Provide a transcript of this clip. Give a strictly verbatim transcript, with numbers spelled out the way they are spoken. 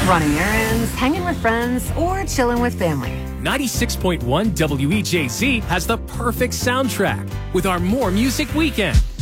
Running errands, hanging with friends, or chilling with family. ninety-six point one W E J Z has the perfect soundtrack with our More Music Weekend.